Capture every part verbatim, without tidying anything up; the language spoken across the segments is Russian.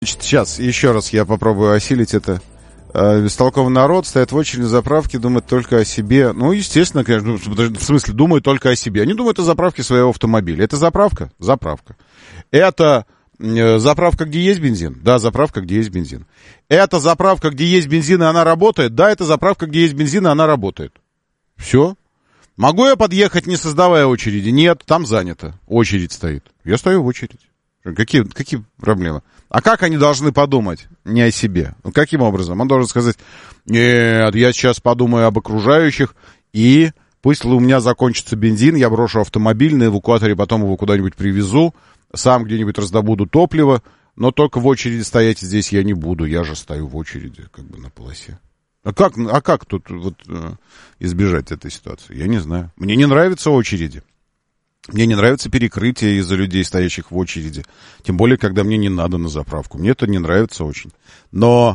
Значит, сейчас еще раз я попробую осилить это. Бестолковый народ стоит в очереди на заправке, думает только о себе. Ну, естественно, конечно, в смысле, думают только о себе. Они думают о заправке своего автомобиля. Это заправка? Заправка. Это заправка, где есть бензин? Да, заправка, где есть бензин. Это заправка, где есть бензин, и она работает? Да, это заправка, где есть бензин, и она работает. Все. Могу я подъехать, не создавая очереди? Нет, там занято. Очередь стоит. Я стою в очередь. Какие, какие проблемы? А как они должны подумать? Не о себе. Ну, каким образом? Он должен сказать: нет, я сейчас подумаю об окружающих, и пусть у меня закончится бензин, я брошу автомобиль на эвакуаторе, потом его куда-нибудь привезу, сам где-нибудь раздобуду топливо, но только в очереди стоять здесь я не буду, я же стою в очереди, как бы на полосе. А как, а как тут вот, избежать этой ситуации? Я не знаю. Мне не нравятся очереди. Мне не нравится перекрытие из-за людей, стоящих в очереди. Тем более, когда мне не надо на заправку. Мне это не нравится очень. Но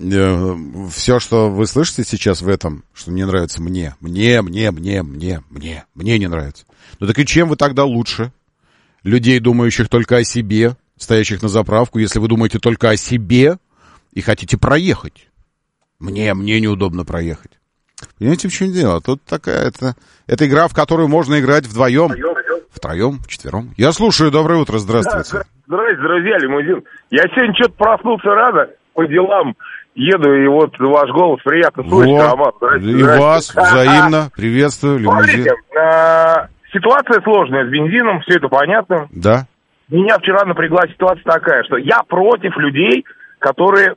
э, все, что вы слышите сейчас в этом, что не нравится мне, мне, мне, мне, мне, мне, мне не нравится. Ну так и чем вы тогда лучше? Людей, думающих только о себе, стоящих на заправку, если вы думаете только о себе и хотите проехать. Мне, мне неудобно проехать. Понимаете, в чем дело? Тут такая, это, это игра, в которую можно играть вдвоем. Втроем, вчетвером. Я слушаю, доброе утро, здравствуйте. Да, здравствуйте, друзья, лимузин. Я сегодня что-то проснулся рано, по делам еду, и вот ваш голос приятно слышать. Вот, и вас взаимно приветствую, лимузин. Смотрите, а, ситуация сложная с бензином, все это понятно. Да. Меня вчера напрягла ситуация такая, что я против людей, которые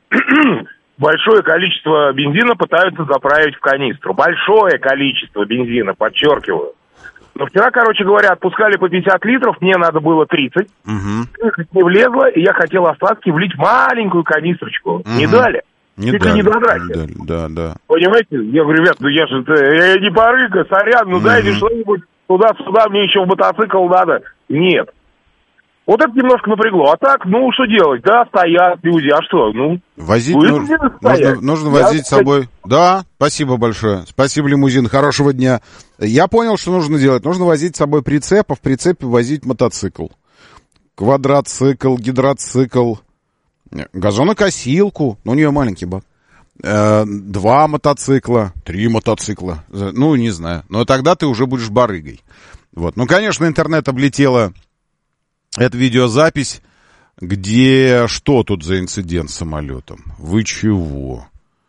большое количество бензина пытаются заправить в канистру. Большое количество бензина, подчеркиваю. Но вчера, короче говоря, отпускали по пятьдесят литров, мне надо было тридцать. Угу. Не влезло, и я хотел остатки влить в маленькую канистрочку. Угу. Не дали. Не Чуть дали. не до драки. Не дали. Да, да. Понимаете? Я говорю: ребят, ну я же я не барыга, сорян, ну угу. Дайте что-нибудь туда-сюда, мне еще в мотоцикл надо. Нет. Вот это немножко напрягло. А так, ну, что делать? Да, стоят люди, а что? Ну, возить нужно, нужно, нужно возить с собой. Да, спасибо большое. Спасибо, лимузин, хорошего дня. Я понял, что нужно делать. Нужно возить с собой прицеп, а в прицепе возить мотоцикл. Квадроцикл, гидроцикл, газонокосилку. Ну, у нее маленький бак. Э, два мотоцикла, три мотоцикла. Ну, не знаю. Но тогда ты уже будешь барыгой. Вот. Ну, конечно, интернет облетело. Это видеозапись, где что тут за инцидент с самолетом? Вы чего?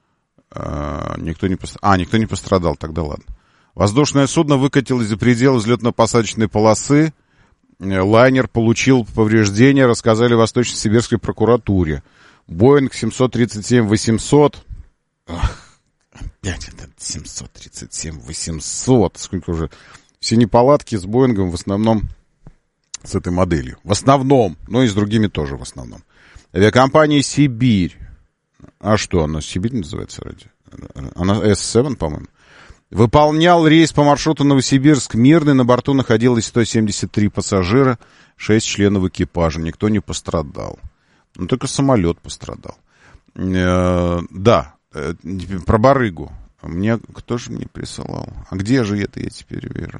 А, никто не пострадал. А, никто не пострадал, тогда ладно. Воздушное судно выкатилось за пределы взлетно-посадочной полосы. Лайнер получил повреждения, рассказали в Восточно-Сибирской прокуратуре. Боинг семьсот тридцать семь восемьсот. Ах, опять этот семьсот тридцать семь восемьсот. Сколько уже? Все неполадки с Боингом в основном... с этой моделью. В основном, но и с другими тоже в основном. Авиакомпания «Сибирь». А что, она «Сибирь» называется ради? Она эс семь, по-моему. Выполнял рейс по маршруту Новосибирск-Мирный. На борту находилось сто семьдесят три пассажира, шесть членов экипажа. Никто не пострадал. Ну, только самолет пострадал. Э-э- да, э- про барыгу. Мне, кто же мне присылал? А где же это я теперь вижу?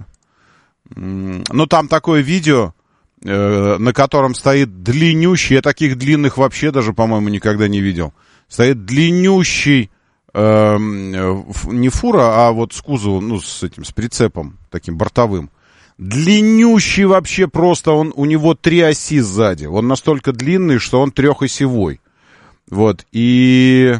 Ну, там такое видео, на котором стоит длиннющий, я таких длинных вообще даже, по-моему, никогда не видел. Стоит длиннющий, э, не фура, а вот с кузовом, ну, с этим, с прицепом таким бортовым. Длиннющий вообще просто, он, у него три оси сзади. Он настолько длинный, что он трехосевой. Вот, и...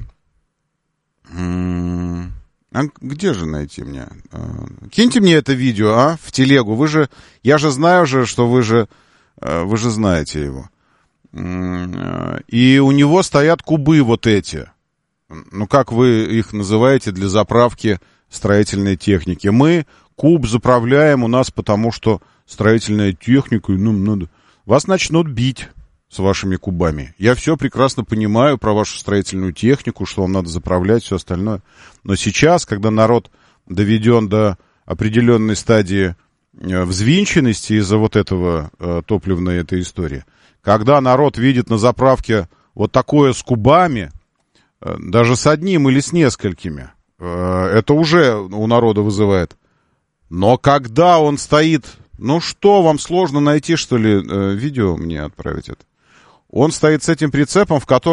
А где же найти мне? Киньте мне это видео, а, в телегу. Вы же, я же знаю же, что вы же, вы же знаете его. И у него стоят кубы вот эти. Ну, как вы их называете для заправки строительной техники? Мы куб заправляем у нас, потому что строительная техника, ну, надо. Вас начнут бить с вашими кубами. Я все прекрасно понимаю про вашу строительную технику, что вам надо заправлять, все остальное. Но сейчас, когда народ доведен до определенной стадии взвинченности из-за вот этого э, топливной этой истории, когда народ видит на заправке вот такое с кубами, э, даже с одним или с несколькими, э, это уже у народа вызывает. Но когда он стоит... Ну что, вам сложно найти, что ли, э, видео мне отправить это? он стоит с этим прицепом, в котором